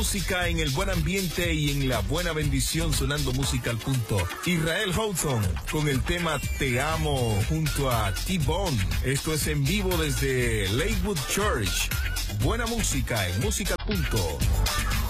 Música en el buen ambiente y en la buena bendición, sonando música al punto. Israel Houghton con el tema Te Amo junto a T-Bone. Esto es en vivo desde Lakewood Church. Buena música en música al punto.